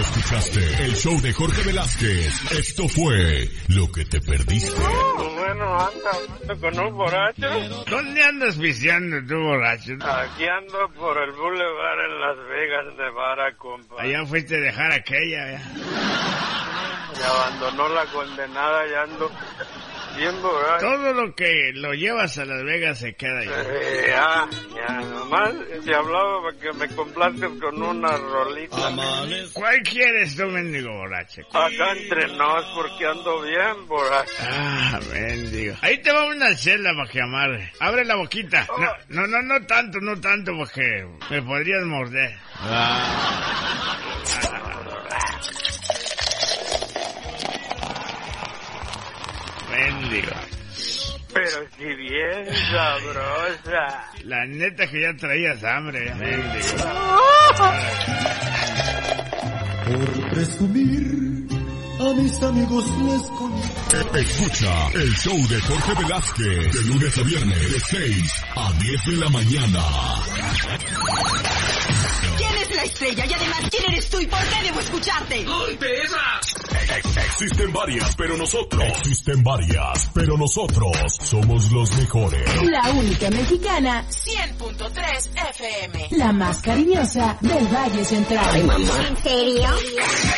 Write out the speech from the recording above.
Escuchaste el show de Jorge Velázquez. Esto fue Lo que te perdiste. Bueno, ando con un borracho. ¿Dónde andas pisteando tú, borracho? Aquí ando por el Boulevard en Las Vegas, Nevada, compa. Allá fuiste a dejar aquella, ya. Me abandonó la condenada y ando bien borracho. Todo lo que lo llevas a Las Vegas se queda ahí. Ya, nomás te hablaba para que me complazcas con una rolita. ¿Cuál quieres tú, mendigo borracho? Acá entre nos, porque ando bien borracho. Ah, mendigo. Ahí te va una chela para que amarre. Abre la boquita. No tanto, porque me podrías morder. Mendigo. Pero si bien sabrosa. La neta que ya traías hambre, mendigo. Por presumir, a mis amigos les conté. Escucha el show de Jorge Velázquez de lunes a viernes de 6 a 10 de la mañana. ¿Quién es la estrella? Y además, ¿quién eres tú y por qué debo escucharte? ¡Ay, perra! Existen varias, pero nosotros somos los mejores. La única mexicana, 100.3 FM. la más cariñosa del Valle Central. Ay, mamá. ¿En serio?